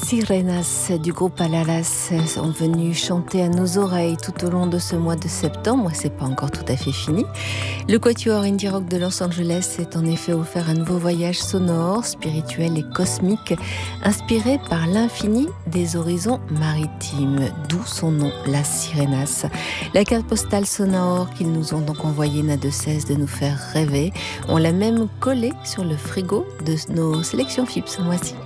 Sirenas du groupe Alalas sont venus chanter à nos oreilles tout au long de ce mois de septembre. C'est pas encore tout à fait fini. Le quatuor indie rock de Los Angeles s'est en effet offert un nouveau voyage sonore, spirituel et cosmique, inspiré par l'infini des horizons maritimes, d'où son nom, la Sirenas. La carte postale sonore qu'ils nous ont donc envoyée n'a de cesse de nous faire rêver. On l'a même collée sur le frigo de nos sélections FIP ce mois-ci.